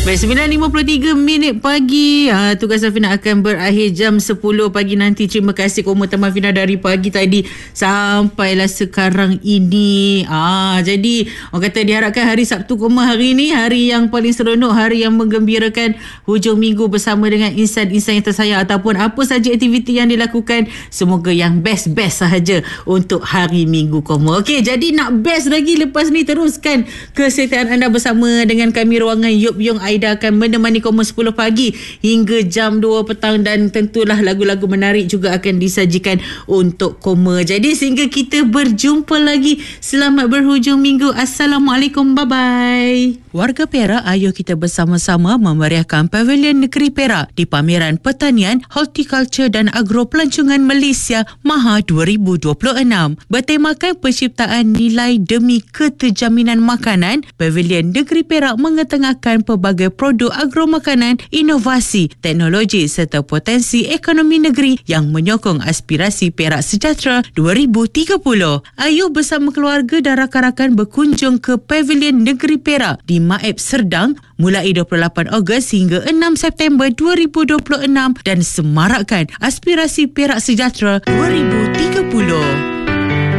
Baik, 9.53 pagi. Tugas Afina akan berakhir jam 10 pagi nanti. Terima kasih komuter Afina dari pagi tadi sampailah sekarang ini. Jadi orang kata diharapkan hari Sabtu Koma hari ini hari yang paling seronok, hari yang menggembirakan hujung minggu bersama dengan insan-insan yang tersayang ataupun apa saja aktiviti yang dilakukan. Semoga yang best-best sahaja untuk hari Minggu Koma. Okey, jadi nak best lagi lepas ni, teruskan kesetiaan anda bersama dengan kami ruangan Yop Yong. Aida akan menemani Koma 10 pagi hingga jam 2 petang dan tentulah lagu-lagu menarik juga akan disajikan untuk Koma. Jadi sehingga kita berjumpa lagi, selamat berhujung minggu. Assalamualaikum, bye-bye. Warga Perak, ayo kita bersama-sama memeriahkan Pavilion Negeri Perak di Pameran Pertanian, Horticulture dan Agro Pelancongan Malaysia MAHA 2026. Bertemakan penciptaan nilai demi keterjaminan makanan, Pavilion Negeri Perak mengetengahkan pelbagai produk agro makanan, inovasi, teknologi serta potensi ekonomi negeri yang menyokong aspirasi Perak Sejahtera 2030. Ayo bersama keluarga dan rakan-rakan berkunjung ke Pavilion Negeri Perak di Maib Serdang mulai 28 Ogos hingga 6 September 2026 dan semarakkan aspirasi Perak Sejahtera 2030.